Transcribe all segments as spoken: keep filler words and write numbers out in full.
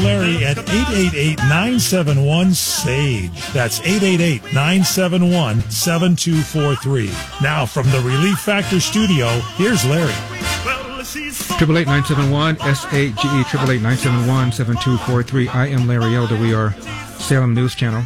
Larry at eight eight eight, nine seven one, SAGE. That's eight eight eight, nine seven one, seven two four three. Now, from the Relief Factor studio, here's Larry. Triple eight nine seven one S A G E triple eight nine seven one seven two four three. I am Larry Elder. We are Salem News Channel.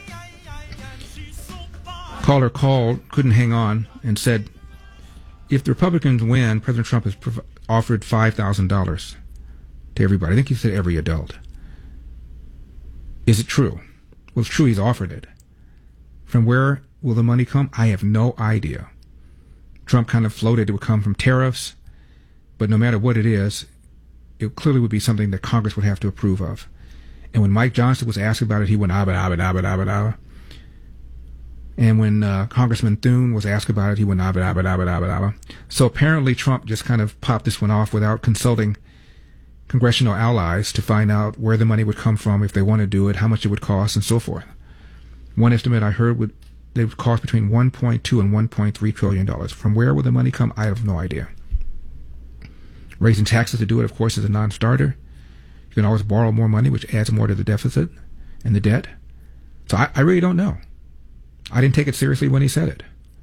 Caller called, couldn't hang on, and said, if the Republicans win, President Trump has prov- offered five thousand dollars to everybody. I think he said every adult. Is it true? Well, it's true he's offered it. From where will the money come? I have no idea. Trump kind of floated it would come from tariffs, but no matter what it is, it clearly would be something that Congress would have to approve of. And when Mike Johnson was asked about it, he went, abba, abba, abba, abba, abba. And when uh, Congressman Thune was asked about it, he went, abba, abba, abba, abba, abba. So apparently Trump just kind of popped this one off without consulting congressional allies to find out where the money would come from, if they want to do it, how much it would cost, and so forth. One estimate I heard would they would cost between one point two and one point three trillion dollars. From where will the money come? I have no idea. Raising taxes to do it, of course, is a non-starter. You can always borrow more money, which adds more to the deficit and the debt. So I, I really don't know. I didn't take it seriously when he said it.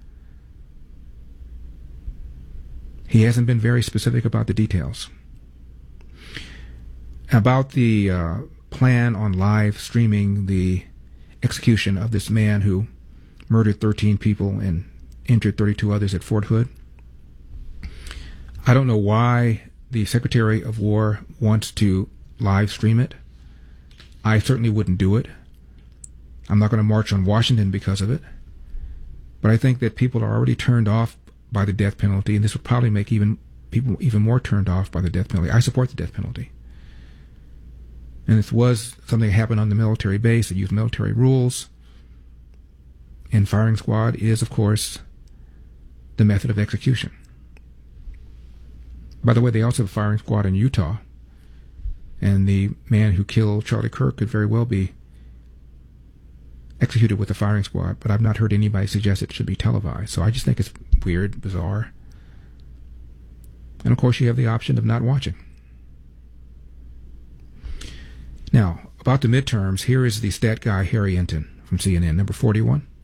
He hasn't been very specific about the details. About the uh, plan on live streaming the execution of this man who murdered thirteen people and injured thirty-two others at Fort Hood. I don't know why the Secretary of War wants to live stream it. I certainly wouldn't do it. I'm not going to march on Washington because of it. But I think that people are already turned off by the death penalty, and this would probably make even people even more turned off by the death penalty. I support the death penalty. And this was something that happened on the military base that used military rules. And firing squad is, of course, the method of execution. By the way, they also have a firing squad in Utah. And the man who killed Charlie Kirk could very well be executed with a firing squad, but I've not heard anybody suggest it should be televised. So I just think it's weird, bizarre. And of course, you have the option of not watching. Now, about the midterms, here is the stat guy, Harry Enton from C N N, number forty-one.